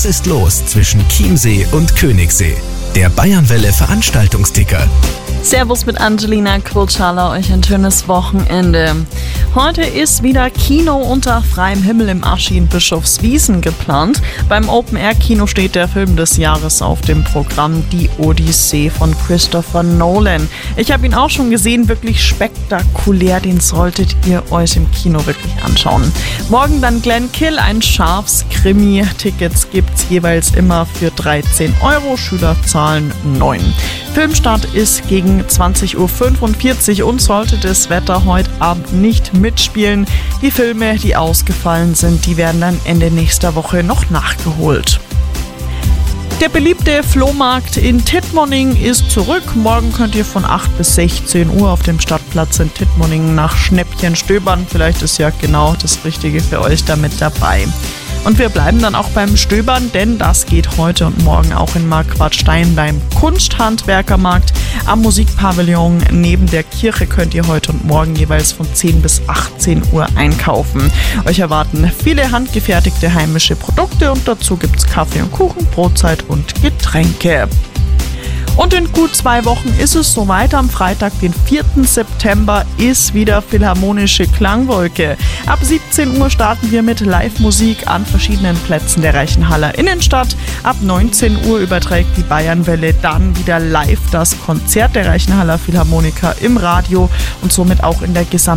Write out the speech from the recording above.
ist los zwischen Chiemsee und Königssee? Der Bayernwelle Veranstaltungsticker. Servus mit Angelina Quiltschaler, euch ein schönes Wochenende. Heute ist wieder Kino unter freiem Himmel im Aschi in Bischofswiesen geplant. Beim Open-Air-Kino steht der Film des Jahres auf dem Programm, Die Odyssee von Christopher Nolan. Ich habe ihn auch schon gesehen, wirklich spektakulär, den solltet ihr euch im Kino wirklich anschauen. Morgen dann Glenn Kill, ein Schafskrimi. Tickets gibt's jeweils immer für 13 €, Schüler zahlen 9. Filmstart ist gegen 20:45 Uhr und sollte das Wetter heute Abend nicht mitspielen. Die Filme, die ausgefallen sind, die werden dann Ende nächster Woche noch nachgeholt. Der beliebte Flohmarkt in Tittmoning ist zurück. Morgen könnt ihr von 8 bis 16 Uhr auf dem Stadtplatz in Tittmoning nach Schnäppchen stöbern. Vielleicht ist ja genau das Richtige für euch da mit dabei. Und wir bleiben dann auch beim Stöbern, denn das geht heute und morgen auch in Marquardt-Stein beim Kunsthandwerkermarkt. Am Musikpavillon neben der Kirche könnt ihr heute und morgen jeweils von 10 bis 18 Uhr einkaufen. Euch erwarten viele handgefertigte heimische Produkte und dazu gibt's Kaffee und Kuchen, Brotzeit und Getränke. Und in gut 2 Wochen ist es soweit. Am Freitag, den 4. September, ist wieder Philharmonische Klangwolke. Ab 17 Uhr starten wir mit Live-Musik an verschiedenen Plätzen der Reichenhaller Innenstadt. Ab 19 Uhr überträgt die Bayernwelle dann wieder live das Konzert der Reichenhaller Philharmoniker im Radio und somit auch in der gesamten